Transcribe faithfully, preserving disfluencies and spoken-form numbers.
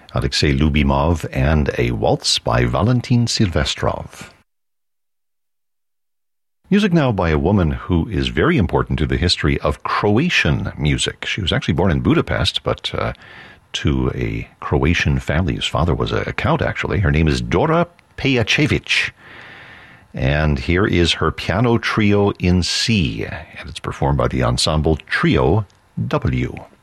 Alexei Lubimov, and a waltz by Valentin Silvestrov. Music now by a woman who is very important to the history of Croatian music. She was actually born in Budapest, but uh, to a Croatian family. His father was a count, actually. Her name is Dora Pejacevic. And here is her piano trio in C, and it's performed by the ensemble Trio W.